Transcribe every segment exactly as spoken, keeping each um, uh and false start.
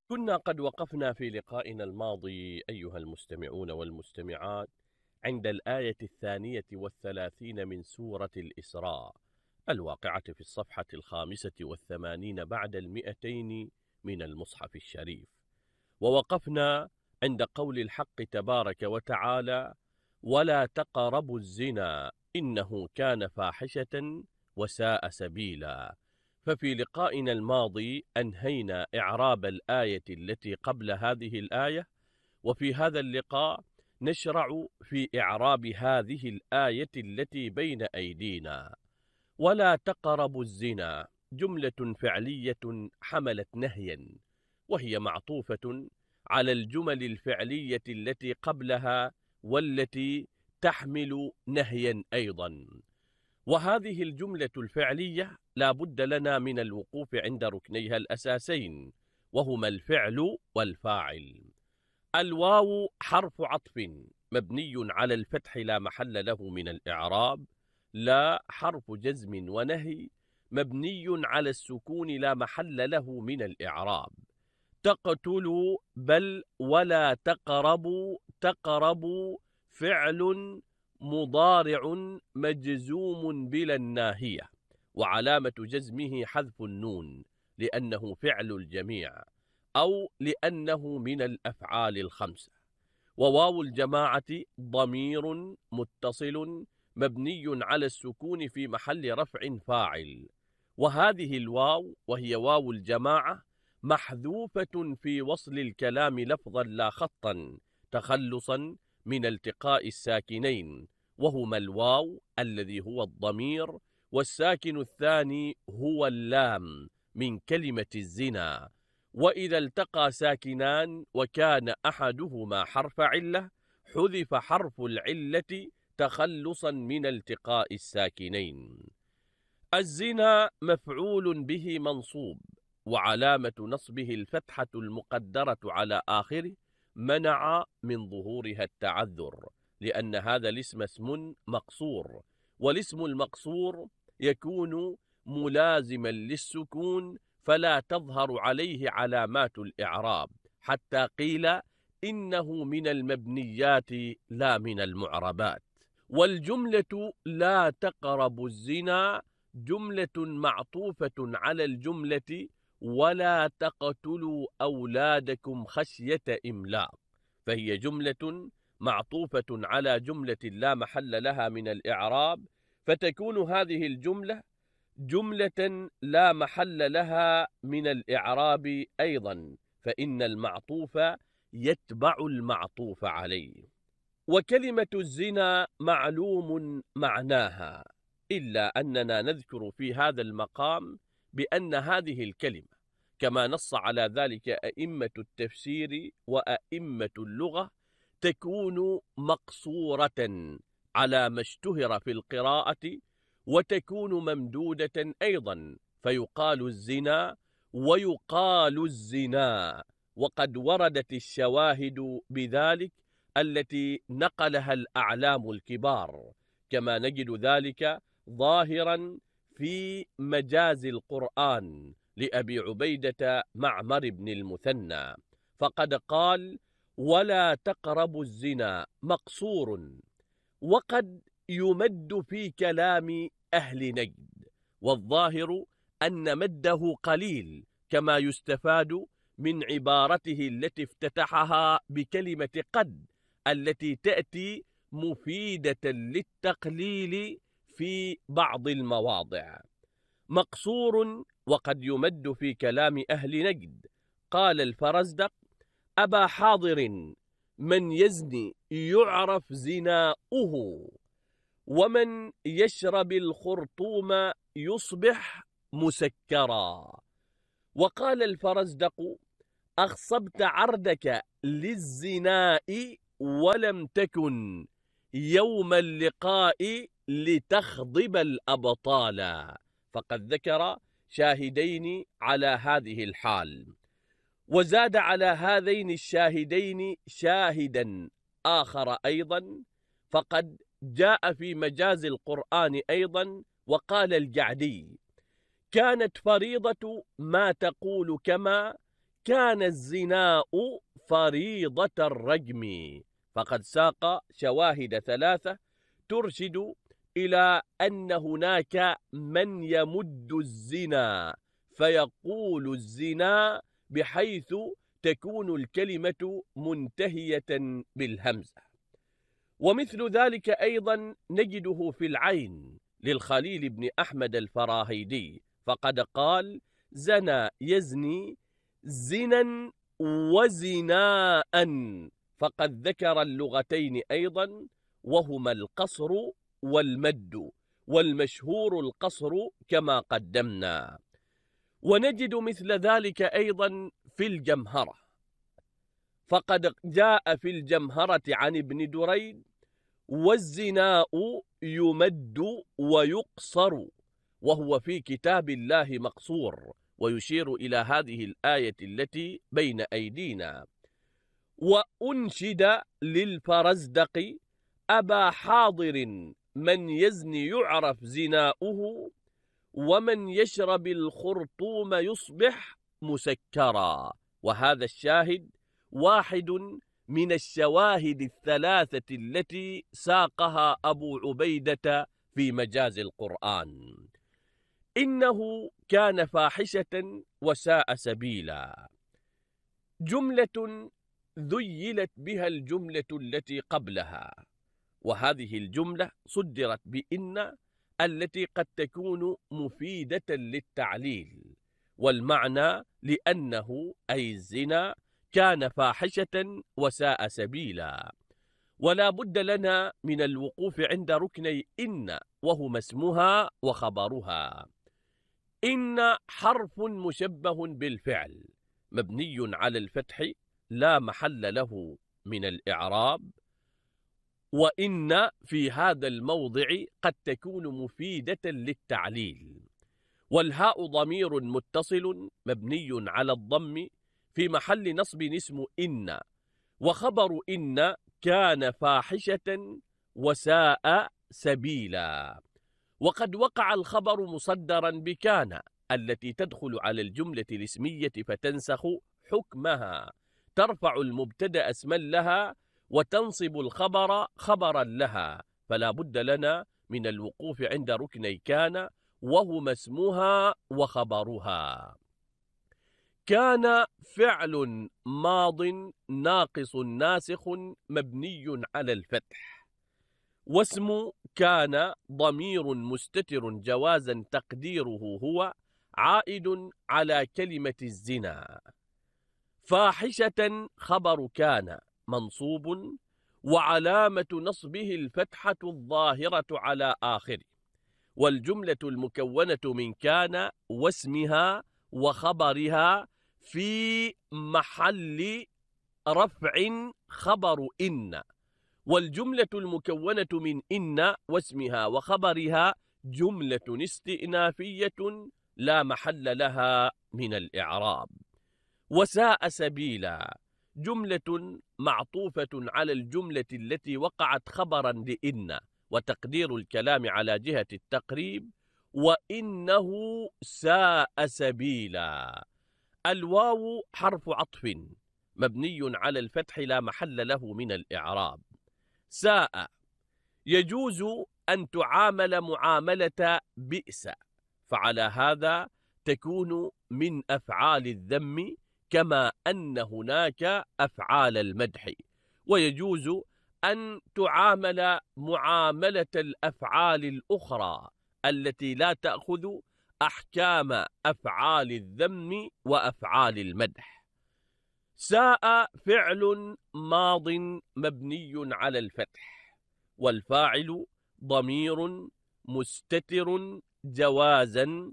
كنا قد وقفنا في لقائنا الماضي أيها المستمعون والمستمعات عند الآية الثانية والثلاثين من سورة الإسراء الواقعة في الصفحة الخامسة والثمانين بعد المئتين من المصحف الشريف، ووقفنا عند قول الحق تبارك وتعالى: ولا تقربوا الزنا إنه كان فاحشة وساء سبيلا. ففي لقائنا الماضي أنهينا إعراب الآية التي قبل هذه الآية، وفي هذا اللقاء نشرع في إعراب هذه الآية التي بين أيدينا. ولا تقربوا الزنا جملة فعلية حملت نهيا، وهي معطوفة على الجمل الفعلية التي قبلها والتي تحمل نهيا أيضا. وهذه الجملة الفعلية لا بد لنا من الوقوف عند ركنيها الأساسين، وهما الفعل والفاعل. الواو حرف عطف مبني على الفتح لا محل له من الإعراب. لا حرف جزم ونهي مبني على السكون لا محل له من الإعراب. تقتلوا بل ولا تقربوا تقربوا فعل مضارع مجزوم بلا الناهية، وعلامة جزمه حذف النون لأنه فعل الجميع أو لأنه من الأفعال الخمسة. وواو الجماعة ضمير متصل مبني على السكون في محل رفع فاعل، وهذه الواو وهي واو الجماعة محذوفة في وصل الكلام لفظا لا خطا تخلصا من التقاء الساكنين، وهما الواو الذي هو الضمير، والساكن الثاني هو اللام من كلمة الزنا. وإذا التقى ساكنان وكان أحدهما حرف علة حذف حرف العلة تخلصا من التقاء الساكنين. الزنا مفعول به منصوب، وعلامة نصبه الفتحة المقدرة على آخره منع من ظهورها التعذر، لأن هذا الاسم اسم مقصور، والاسم المقصور يكون ملازما للسكون فلا تظهر عليه علامات الإعراب، حتى قيل إنه من المبنيات لا من المعربات. والجملة لا تقربوا الزنا جملة معطوفة على الجملة ولا تقتلوا أولادكم خشية إملاق، فهي جملة معطوفة على جملة لا محل لها من الإعراب، فتكون هذه الجملة جملة لا محل لها من الإعراب أيضا، فإن المعطوف يتبع المعطوف عليه. وكلمة الزنا معلوم معناها، إلا أننا نذكر في هذا المقام بأن هذه الكلمة كما نص على ذلك أئمة التفسير وأئمة اللغة تكون مقصورة على ما اشتهر في القراءة، وتكون ممدودة أيضا، فيقال الزنا ويقال الزنا، وقد وردت الشواهد بذلك التي نقلها الأعلام الكبار، كما نجد ذلك ظاهرا في مجاز القرآن لأبي عبيدة معمر بن المثنى، فقد قال: ولا تقربوا الزنا مقصور، وقد يمد في كلام أهل نجد، والظاهر أن مده قليل، كما يستفاد من عبارته التي افتتحها بكلمة قد التي تأتي مفيدة للتقليل في بعض المواضع. مقصور وقد يمد في كلام أهل نجد. قال الفرزدق: أبا حاضر من يزني يعرف زناؤه، ومن يشرب الخرطوم يصبح مسكرا. وقال الفرزدق: أخصبت عردك للزناء ولم تكن يوم اللقاء لتخضب الأبطال، فقد ذكر شاهدين على هذه الحال، وزاد على هذين الشاهدين شاهدا آخر أيضا، فقد جاء في مجاز القرآن أيضا. وقال الجعدي: كانت فريضة ما تقول كما كان الزناء فريضة الرجم، فقد ساق شواهد ثلاثة ترشد إلى أن هناك من يمد الزنا فيقول الزنا بحيث تكون الكلمة منتهية بالهمزة. ومثل ذلك أيضا نجده في العين للخليل بن أحمد الفراهيدي، فقد قال: زنى يزني زنا وزناء، فقد ذكر اللغتين أيضا وهما القصر والمد، والمشهور القصر كما قدمنا. ونجد مثل ذلك أيضا في الجمهرة، فقد جاء في الجمهرة عن ابن دريد: والزناء يمد ويقصر، وهو في كتاب الله مقصور، ويشير إلى هذه الآية التي بين أيدينا. وأنشد للفرزدق: أبا حاضر من يزني يعرف زناؤه، ومن يشرب الخرطوم يصبح مسكرا. وهذا الشاهد واحد من الشواهد الثلاثة التي ساقها أبو عبيدة في مجاز القرآن. إنه كان فاحشة وساء سبيلا، جملة ذيلت بها الجملة التي قبلها، وهذه الجملة صدرت بإن التي قد تكون مفيدة للتعليل، والمعنى لأنه أي الزنا كان فاحشة وساء سبيلا. ولا بد لنا من الوقوف عند ركني إن، وهما اسمها وخبرها. إن حرف مشبه بالفعل مبني على الفتح لا محل له من الإعراب، وإن في هذا الموضع قد تكون مفيدة للتعليل. والهاء ضمير متصل مبني على الضم في محل نصب اسم إن، وخبر إن كان فاحشة وساء سبيلا. وقد وقع الخبر مصدرا بكان التي تدخل على الجملة الاسمية فتنسخ حكمها، ترفع المبتدأ اسما لها وتنصب الخبر خبرا لها. فلا بد لنا من الوقوف عند ركني كان وهما اسمها وخبرها. كان فعل ماض ناقص ناسخ مبني على الفتح، واسم كان ضمير مستتر جوازا تقديره هو عائد على كلمة الزنا. فاحشة خبر كان منصوب، وعلامة نصبه الفتحة الظاهرة على آخره، والجملة المكونة من كان واسمها وخبرها في محل رفع خبر إن، والجملة المكونة من إن واسمها وخبرها جملة استئنافية لا محل لها من الإعراب. وساء سبيلا جملة معطوفة على الجملة التي وقعت خبرا لإن، وتقدير الكلام على جهة التقريب: وإنه ساء سبيلا. الواو حرف عطف مبني على الفتح لا محل له من الإعراب. ساء يجوز أن تعامل معاملة بئس، فعلى هذا تكون من أفعال الذم، كما أن هناك أفعال المدح. ويجوز أن تعامل معاملة الأفعال الأخرى التي لا تأخذ أحكام أفعال الذم وأفعال المدح. ساء فعل ماض مبني على الفتح، والفاعل ضمير مستتر جوازا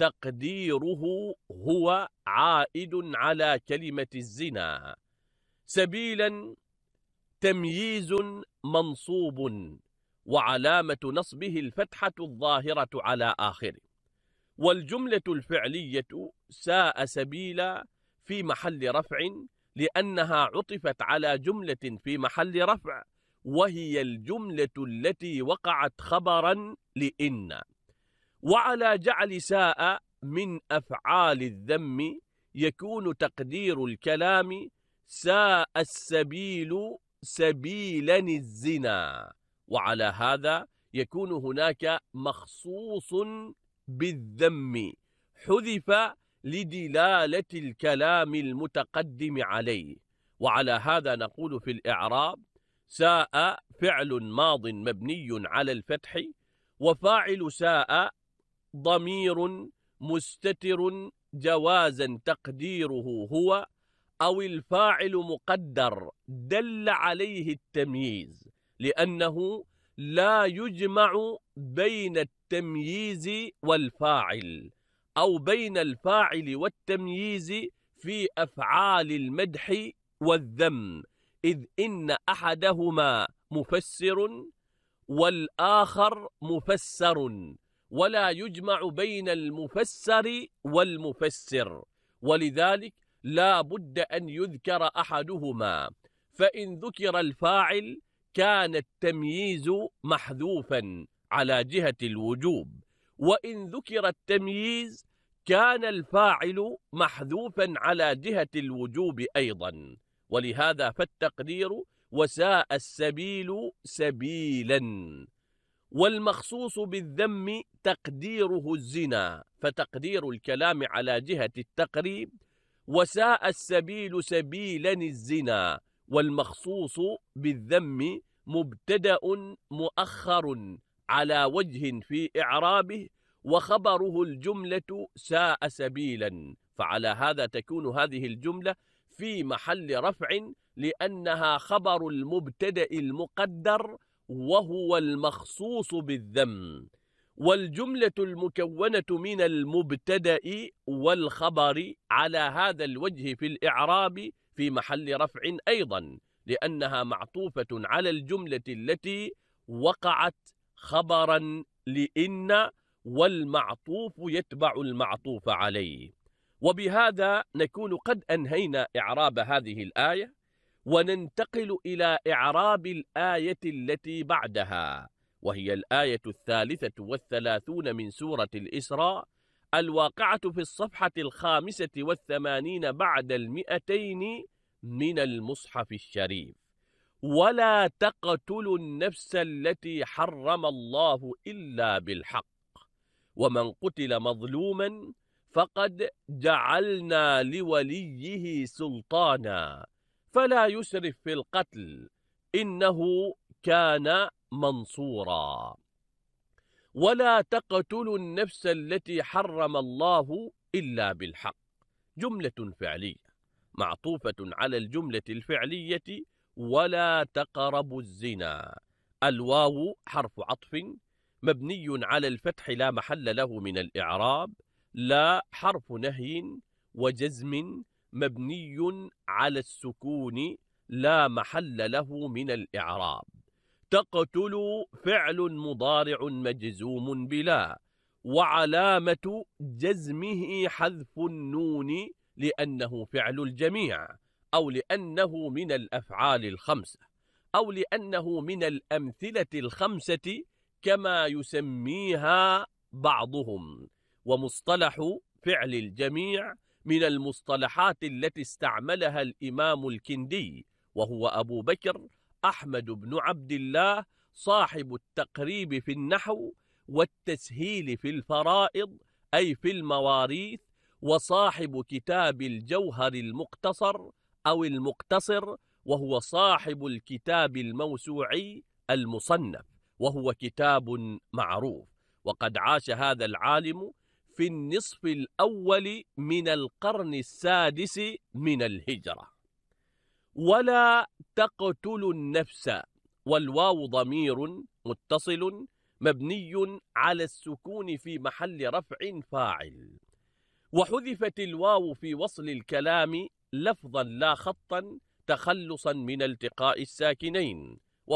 تقديره هو عائد على كلمة الزنا. سبيلا تمييز منصوب، وعلامة نصبه الفتحة الظاهرة على آخره. والجملة الفعلية ساء سبيلا في محل رفع، لأنها عطفت على جملة في محل رفع، وهي الجملة التي وقعت خبرا لإن. وعلى جعل ساء من أفعال الذم يكون تقدير الكلام ساء السبيل سبيلا الزنا، وعلى هذا يكون هناك مخصوص بالذم حذف لدلالة الكلام المتقدم عليه. وعلى هذا نقول في الإعراب: ساء فعل ماض مبني على الفتح، وفاعل ساء ضمير مستتر جوازا تقديره هو، أو الفاعل مقدر دل عليه التمييز، لأنه لا يجمع بين التمييز والفاعل أو بين الفاعل والتمييز في أفعال المدح والذم، إذ إن أحدهما مفسر والآخر مفسر، ولا يجمع بين المفسر والمفسر، ولذلك لا بد أن يذكر أحدهما. فإن ذكر الفاعل كان التمييز محذوفا على جهة الوجوب، وإن ذكر التمييز كان الفاعل محذوفا على جهة الوجوب أيضا. ولهذا فالتقدير: وساء السبيل سبيلا. والمخصوص بالذم تقديره الزنا، فتقدير الكلام على جهة التقريب: وساء السبيل سبيلا الزنا. والمخصوص بالذم مبتدأ مؤخر على وجه في إعرابه، وخبره الجملة ساء سبيلا، فعلى هذا تكون هذه الجملة في محل رفع، لأنها خبر المبتدأ المقدر وهو المخصوص بالذم. والجملة المكونة من المبتدأ والخبر على هذا الوجه في الإعراب في محل رفع أيضا، لأنها معطوفة على الجملة التي وقعت خبرا لإن، والمعطوف يتبع المعطوف عليه. وبهذا نكون قد أنهينا إعراب هذه الآية، وننتقل إلى إعراب الآية التي بعدها، وهي الآية الثالثة والثلاثون من سورة الإسراء، الواقعة في الصفحة الخامسة والثمانين بعد المئتين من المصحف الشريف: ولا تقتلوا النفس التي حرم الله إلا بالحق، ومن قتل مظلوما فقد جعلنا لوليه سلطانا فلا يسرف في القتل إنه كان منصورا. ولا تقتلوا النفس التي حرم الله إلا بالحق، جملة فعلية معطوفة على الجملة الفعلية ولا تقربوا الزنا. الواو حرف عطف مبني على الفتح لا محل له من الإعراب. لا حرف نهي وجزم مبني على السكون لا محل له من الإعراب. تقتل فعل مضارع مجزوم بلا، وعلامة جزمه حذف النون لأنه فعل الجميع، أو لأنه من الأفعال الخمسة، أو لأنه من الأمثلة الخمسة كما يسميها بعضهم. ومصطلح فعل الجميع من المصطلحات التي استعملها الإمام الكندي، وهو أبو بكر أحمد بن عبد الله صاحب التقريب في النحو والتسهيل في الفرائض أي في المواريث، وصاحب كتاب الجوهر المقتصر أو المقتصر، وهو صاحب الكتاب الموسوعي المصنف، وهو كتاب معروف. وقد عاش هذا العالم في النصف الأول من القرن السادس من الهجرة. ولا تقتلوا النفس، والواو ضمير متصل مبني على السكون في محل رفع فاعل. وحذفت الواو في وصل الكلام لفظا لا خطا تخلصا من التقاء الساكنين،